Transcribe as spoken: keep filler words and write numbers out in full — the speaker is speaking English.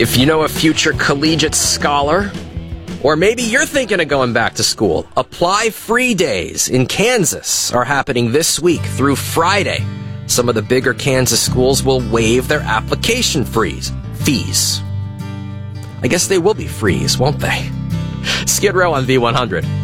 If you know a future collegiate scholar, or maybe you're thinking of going back to school, Apply Free Days in Kansas are happening this week through Friday. Some of the bigger Kansas schools will waive their application fees. Fees. I guess they will be frees, won't they? Skid Row on V one hundred.